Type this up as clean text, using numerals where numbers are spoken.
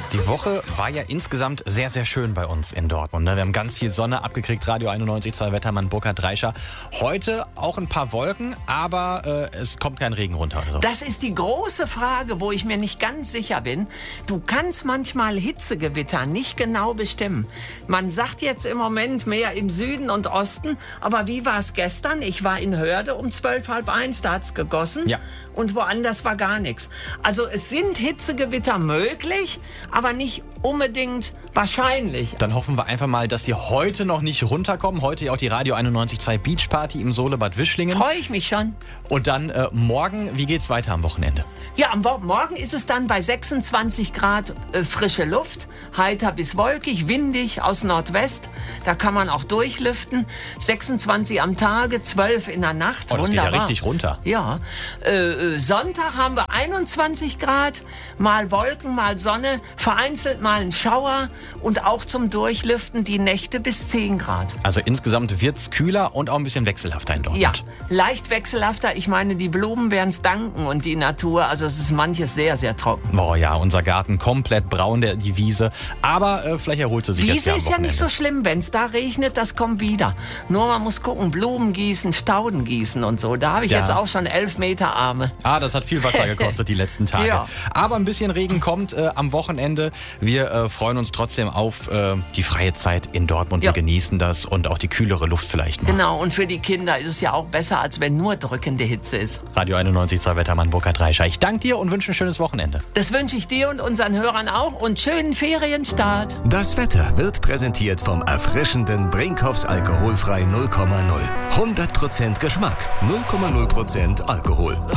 Die Woche war ja insgesamt sehr, sehr schön bei uns in Dortmund. Wir haben ganz viel Sonne abgekriegt, Radio 91.2 Wettermann Burkhard Reischer. Heute auch ein paar Wolken, aber es kommt kein Regen runter oder so. Das ist die große Frage, wo ich mir nicht ganz sicher bin. Du kannst manchmal Hitzegewitter nicht genau bestimmen. Man sagt jetzt im Moment mehr im Süden und Osten, aber wie war es gestern? Ich war in Hörde um 12, halb 1, da hat es gegossen. Ja. Und woanders war gar nichts. Also es sind Hitzegewitter möglich, aber nicht unbedingt wahrscheinlich. Dann hoffen wir einfach mal, dass sie heute noch nicht runterkommen. Heute ja auch die Radio 91.2 Beach Party im Solebad Wischlingen. Freue ich mich schon. Und dann morgen, wie geht's weiter am Wochenende? Ja, morgen ist es dann bei 26 Grad frische Luft, heiter bis wolkig, windig aus Nordwest. Da kann man auch durchlüften. 26 am Tage, 12 in der Nacht. Oh, das wunderbar. geht ja richtig runter. Ja, Sonntag haben wir 21 Grad, mal Wolken, mal Sonne, vereinzelt mal ein Schauer und auch zum Durchlüften die Nächte bis 10 Grad. Also insgesamt wird's kühler und auch ein bisschen wechselhafter in Dortmund. Ja, leicht wechselhafter. Ich meine, die Blumen werden es danken und die Natur. Also es ist manches sehr, sehr trocken. Oh ja, unser Garten komplett braun, die Wiese. Aber vielleicht erholt sie sich jetzt Wiese ja am ist ja Wochenende. nicht so schlimm, wenn es da regnet, das kommt wieder. Nur man muss gucken, Blumen gießen, Stauden gießen und so. Da habe ich Ja. jetzt auch schon 11 Meter Arme. Das hat viel Wasser gekostet die letzten Tage. Ja. Aber ein bisschen Regen kommt am Wochenende. Wir freuen uns trotzdem auf die freie Zeit in Dortmund. Ja. Wir genießen das und auch die kühlere Luft vielleicht mal. Genau, und für die Kinder ist es ja auch besser, als wenn nur drückende Hitze ist. Radio 91.2 Wettermann Burkhard Reischer. Ich danke dir und wünsche ein schönes Wochenende. Das wünsche ich dir und unseren Hörern auch und schönen Ferienstart. Das Wetter wird präsentiert vom erfrischenden Brinkhoffs Alkoholfrei 0,0. 100% Geschmack, 0,0% Alkohol.